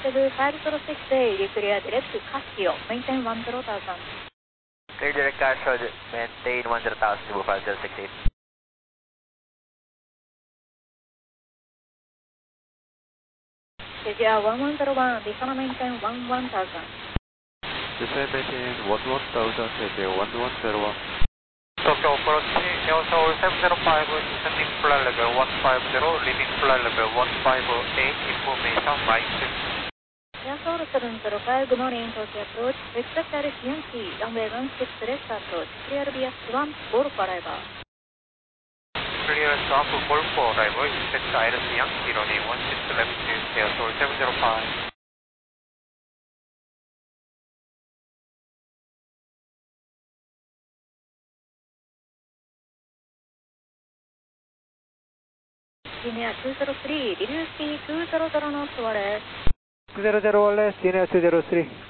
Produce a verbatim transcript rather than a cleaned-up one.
Cebu five zero six A, declare direct to Casio, maintain one zero thousand. Clear direct Casio, maintain one zero thousand, Cebu five zero six eight. Cebu one one zero one, descend maintain one one thousand. Descend maintain one one thousand, Cebu one one zero one. Tokyo approach, Air Seoul seven zero five, descending flight level one five zero, leaving flight level one five eight, information right shift. Air Seoul seven zero five, good morning, Tokyo approach, expect Alice Yankee, runway one six left approach, clear B S one, Golf arrival. Clear stop, Golf arrival, expect Alice Yankee, runway one six left, Air Seoul seven zero five. Linear two zero three, reduce speed two zero zero knots, Wallace. two zero zero Wallace, Linear two zero three.